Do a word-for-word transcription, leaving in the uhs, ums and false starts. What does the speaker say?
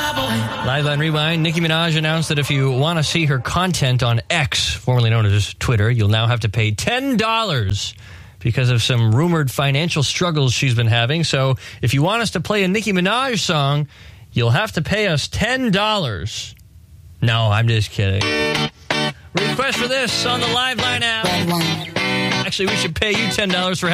Live on Rewind, Nicki Minaj announced that if you want to see her content on X, formerly known as Twitter, you'll now have to pay ten dollars because of some rumored financial struggles she's been having. So if you want us to play a Nicki Minaj song, you'll have to pay us ten dollars. No, I'm just kidding. Request for this on the Live Line app. Actually, we should pay you ten dollars for